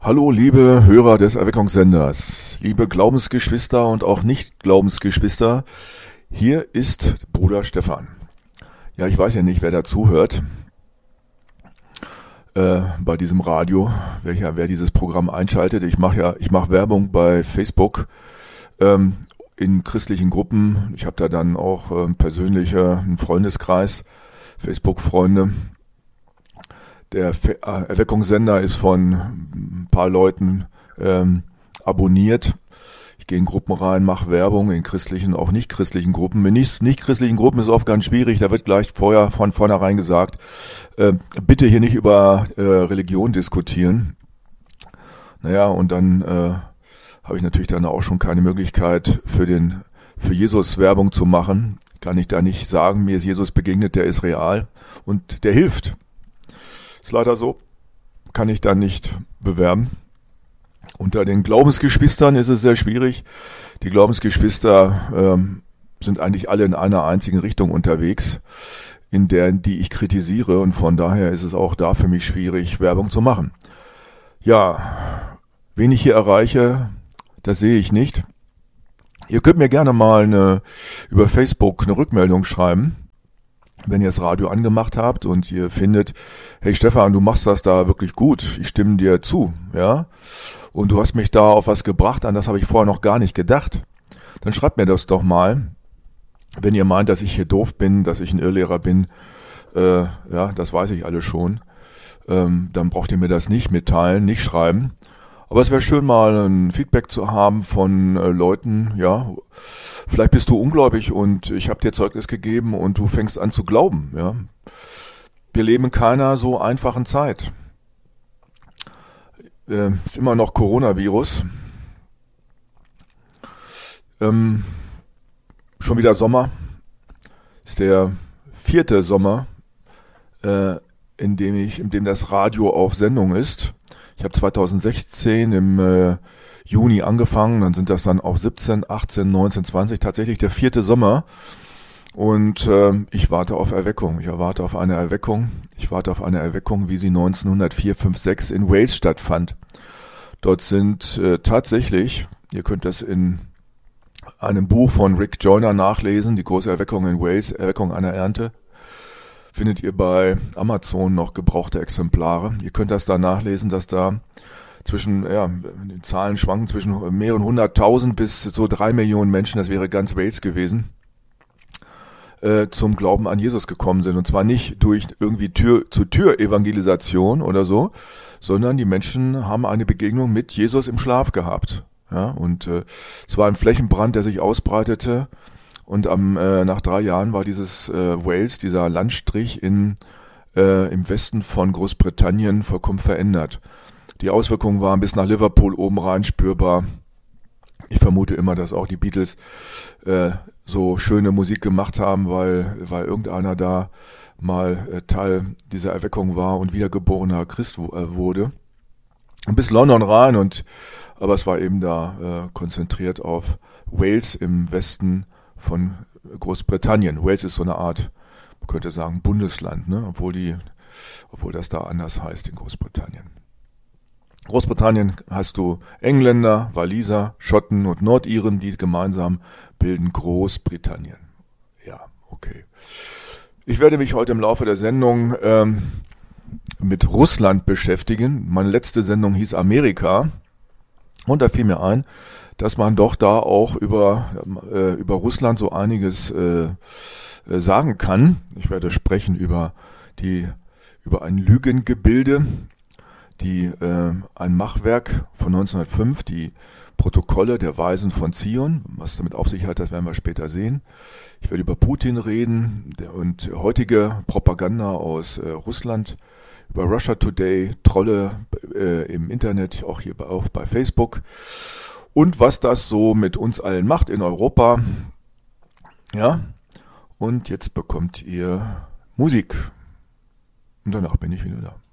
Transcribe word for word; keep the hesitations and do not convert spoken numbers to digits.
Hallo liebe Hörer des Erweckungssenders, liebe Glaubensgeschwister und auch Nicht-Glaubensgeschwister, hier ist Bruder Stefan. Ja, ich weiß ja nicht, wer da zuhört äh, bei diesem Radio, welcher, wer dieses Programm einschaltet. Ich mache ja, ich mache Werbung bei Facebook ähm, in christlichen Gruppen. Ich habe da dann auch ähm, persönlicher einen Freundeskreis, Facebook-Freunde. Der Erweckungssender ist von ein paar Leuten ähm, abonniert. Ich gehe in Gruppen rein, mache Werbung in christlichen, auch nicht christlichen Gruppen. In nicht, nicht christlichen Gruppen ist oft ganz schwierig. Da wird gleich vorher von vornherein gesagt, äh, bitte hier nicht über äh, Religion diskutieren. Naja, und dann äh, habe ich natürlich dann auch schon keine Möglichkeit für den für Jesus Werbung zu machen. Kann ich da nicht sagen, mir ist Jesus begegnet, der ist real und der hilft. Ist leider so, kann ich da nicht bewerben. Unter den Glaubensgeschwistern ist es sehr schwierig. Die Glaubensgeschwister ähm, sind eigentlich alle in einer einzigen Richtung unterwegs, in der, die ich kritisiere, und von daher ist es auch da für mich schwierig, Werbung zu machen. Ja, wen ich hier erreiche, das sehe ich nicht. Ihr könnt mir gerne mal eine, über Facebook eine Rückmeldung schreiben, wenn ihr das Radio angemacht habt und ihr findet, hey Stefan, du machst das da wirklich gut, ich stimme dir zu, ja, und du hast mich da auf was gebracht, an das habe ich vorher noch gar nicht gedacht, dann schreibt mir das doch mal. Wenn ihr meint, dass ich hier doof bin, dass ich ein Irrlehrer bin, äh, ja, das weiß ich alles schon, ähm, dann braucht ihr mir das nicht mitteilen, nicht schreiben. Aber es wäre schön, mal ein Feedback zu haben von äh, Leuten, ja, vielleicht bist du ungläubig und ich habe dir Zeugnis gegeben und du fängst an zu glauben, ja. Wir leben in keiner so einfachen Zeit. Äh, ist immer noch Coronavirus. Ähm, schon wieder Sommer. Ist der vierte Sommer, äh, in dem ich, in dem das Radio auf Sendung ist. Ich habe zweitausendsechzehn im äh, Juni angefangen, dann sind das dann auch siebzehn, achtzehn, neunzehn, zwanzig, tatsächlich der vierte Sommer. Und äh, ich warte auf Erweckung. Ich erwarte auf eine Erweckung. Ich warte auf eine Erweckung, wie sie neunzehnhundertvier, fünf, sechs in Wales stattfand. Dort sind äh, tatsächlich, ihr könnt das in einem Buch von Rick Joyner nachlesen, die große Erweckung in Wales, Erweckung einer Ernte, findet ihr bei Amazon noch gebrauchte Exemplare. Ihr könnt das da nachlesen, dass da zwischen, ja, die Zahlen schwanken zwischen mehreren hunderttausend bis so drei Millionen Menschen, das wäre ganz Wales gewesen, äh, zum Glauben an Jesus gekommen sind. Und zwar nicht durch irgendwie Tür-zu-Tür-Evangelisation oder so, sondern die Menschen haben eine Begegnung mit Jesus im Schlaf gehabt. Ja, und äh, es war ein Flächenbrand, der sich ausbreitete. Und am, äh, nach drei Jahren war dieses äh, Wales, dieser Landstrich in, äh, im Westen von Großbritannien vollkommen verändert. Die Auswirkungen waren bis nach Liverpool oben rein spürbar. Ich vermute immer, dass auch die Beatles äh, so schöne Musik gemacht haben, weil, weil irgendeiner da mal äh, Teil dieser Erweckung war und wiedergeborener Christ äh, wurde. Und bis London rein, und aber es war eben da äh, konzentriert auf Wales im Westen von Großbritannien. Wales ist so eine Art, man könnte sagen, Bundesland, ne? Obwohl die, obwohl das da anders heißt in Großbritannien. Großbritannien hast du Engländer, Waliser, Schotten und Nordiren, die gemeinsam bilden Großbritannien. Ja, okay. Ich werde mich heute im Laufe der Sendung ähm, mit Russland beschäftigen. Meine letzte Sendung hieß Amerika, und da fiel mir ein, dass man doch da auch über, äh, über Russland so einiges äh, äh, sagen kann. Ich werde sprechen über die, über ein Lügengebilde, die, äh, ein Machwerk von neunzehnhundertfünf, die Protokolle der Weisen von Zion. Was damit auf sich hat, das werden wir später sehen. Ich werde über Putin reden der, und heutige Propaganda aus äh, Russland, über Russia Today, Trolle äh, im Internet, auch hier bei, auch bei Facebook. Und was das so mit uns allen macht in Europa. Ja, und jetzt bekommt ihr Musik. Und danach bin ich wieder da.